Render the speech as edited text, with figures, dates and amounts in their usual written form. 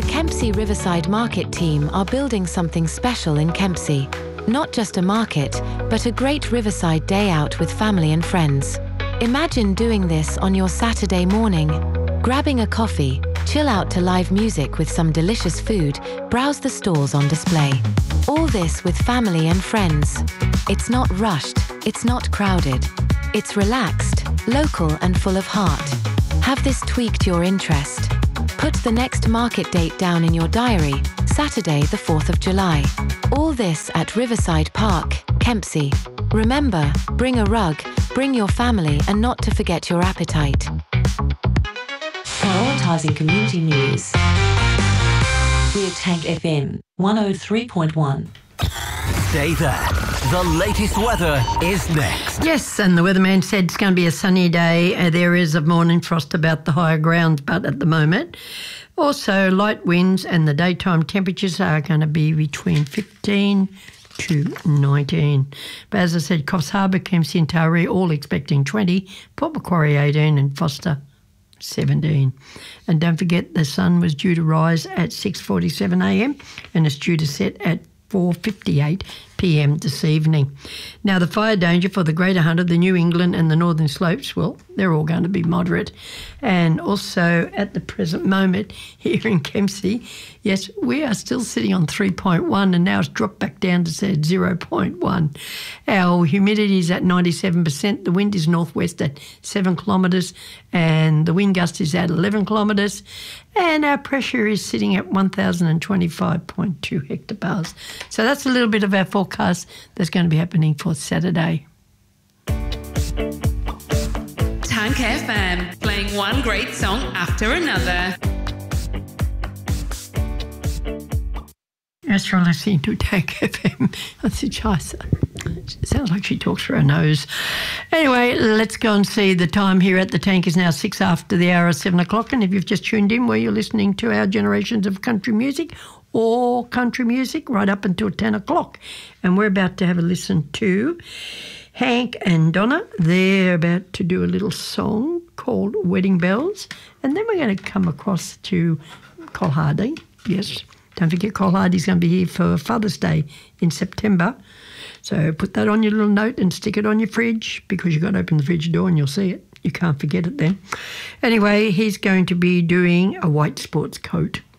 The Kempsey Riverside Market team are building something special in Kempsey. Not just a market, but a great riverside day out with family and friends. Imagine doing this on your Saturday morning. Grabbing a coffee, chill out to live music with some delicious food, browse the stalls on display. All this with family and friends. It's not rushed, it's not crowded. It's relaxed, local and full of heart. Have this tweaked your interest? Put the next market date down in your diary, Saturday the 4th of July. All this at Riverside Park, Kempsey. Remember, bring a rug, bring your family and not to forget your appetite. Prioritising community news. We're Tank FM 103.1. Stay there. The latest weather is next. Yes, and the weatherman said it's going to be a sunny day. There is a morning frost about the higher grounds, but at the moment. Also, light winds and the daytime temperatures are going to be between 15 to 19. But as I said, Coffs Harbour, Kempsey and Taree all expecting 20, Port Macquarie 18 and Foster 17. And don't forget the sun was due to rise at 6:47am and it's due to set at 4:58 p.m. this evening. Now, the fire danger for the Greater Hunter, the New England and the Northern Slopes, well, they're all going to be moderate. And also at the present moment here in Kempsey, yes, we are still sitting on 3.1 and now it's dropped back down to say 0.1. Our humidity is at 97%. The wind is northwest at 7 kilometres and the wind gust is at 11 kilometres. And our pressure is sitting at 1,025.2 hectobars. So that's a little bit of our forecast that's going to be happening for Saturday. Tank FM, playing one great song after another. As you're listening to Tank FM, that's it, it sounds like she talks through her nose. Anyway, let's go and see the time here at the Tank is now 6 after the hour of 7 o'clock. And if you've just tuned in, where you're listening to our generations of country music or country music right up until 10 o'clock. And we're about to have a listen to Hank and Donna. They're about to do a little song called Wedding Bells. And then we're going to come across to Col Hardy. Yes, don't forget Col Hardy's going to be here for Father's Day in September. So put that on your little note and stick it on your fridge because you've got to open the fridge door and you'll see it. You can't forget it then. Anyway, he's going to be doing a white sports coat.